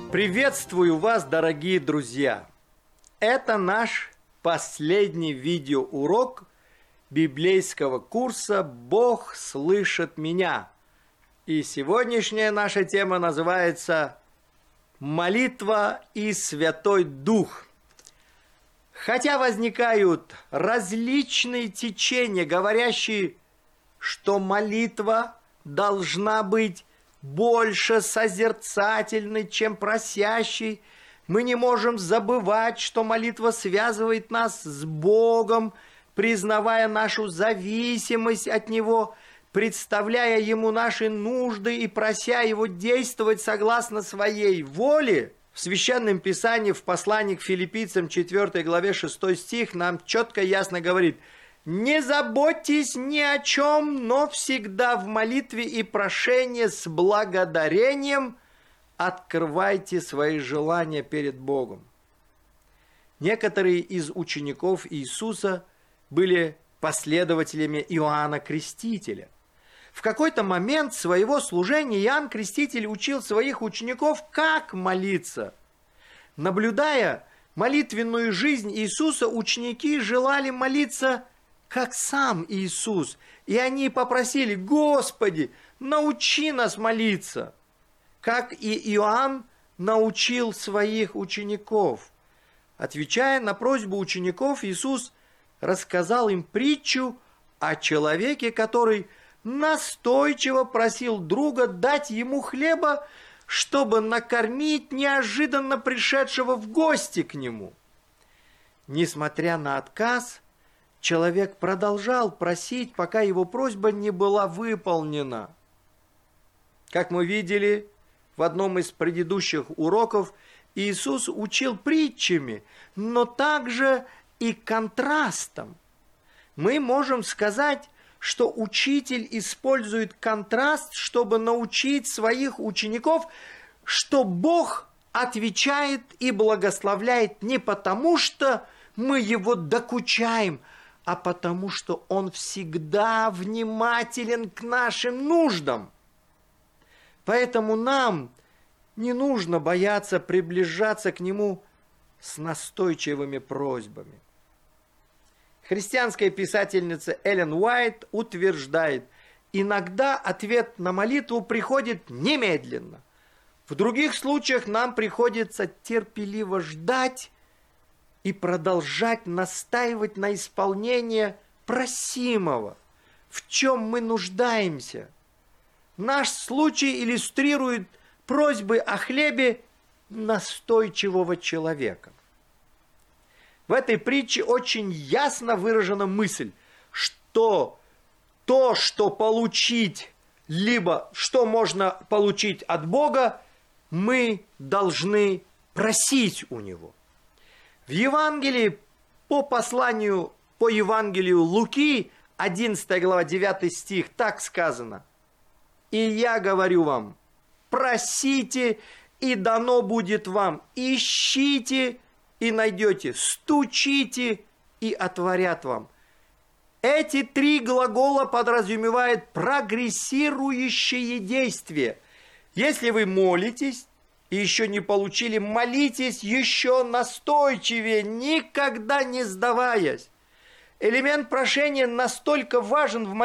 Приветствую вас, дорогие друзья! Это наш последний видеоурок библейского курса «Бог слышит меня». И сегодняшняя наша тема называется «Молитва и Святой Дух». Хотя возникают различные течения, говорящие, что молитва должна быть больше созерцательной, чем просящей, мы не можем забывать, что молитва связывает нас с Богом, признавая нашу зависимость от Него, представляя Ему наши нужды и прося Его действовать согласно Своей воле. В Священном Писании, в послании к Филиппийцам 4 главе 6 стих нам четко и ясно говорит: «Не заботьтесь ни о чем, но всегда в молитве и прошении с благодарением открывайте свои желания перед Богом». Некоторые из учеников Иисуса были последователями Иоанна Крестителя. В какой-то момент своего служения Иоанн Креститель учил своих учеников, как молиться. Наблюдая молитвенную жизнь Иисуса, ученики желали молиться как сам Иисус. И они попросили: «Господи, научи нас молиться», как и Иоанн научил своих учеников. Отвечая на просьбу учеников, Иисус рассказал им притчу о человеке, который настойчиво просил друга дать ему хлеба, чтобы накормить неожиданно пришедшего в гости к нему. Несмотря на отказ, человек продолжал просить, пока его просьба не была выполнена. Как мы видели в одном из предыдущих уроков, Иисус учил притчами, но также и контрастом. Мы можем сказать, что учитель использует контраст, чтобы научить своих учеников, что Бог отвечает и благословляет не потому, что мы Его докучаем, а потому что Он всегда внимателен к нашим нуждам. Поэтому нам не нужно бояться приближаться к Нему с настойчивыми просьбами. Христианская писательница Эллен Уайт утверждает: иногда ответ на молитву приходит немедленно. В других случаях нам приходится терпеливо ждать и продолжать настаивать на исполнении просимого, в чем мы нуждаемся. Наш случай иллюстрирует просьбы о хлебе настойчивого человека. В этой притче очень ясно выражена мысль, что то, что получить, либо что можно получить от Бога, мы должны просить у Него. В Евангелии по Евангелию Луки, 11 глава, 9 стих, так сказано: «И я говорю вам, просите, и дано будет вам, ищите, и найдете, стучите, и отворят вам». Эти три глагола подразумевают прогрессирующие действия. Если вы молитесь и еще не получили, молитесь еще настойчивее, никогда не сдаваясь. Элемент прошения настолько важен в молитве,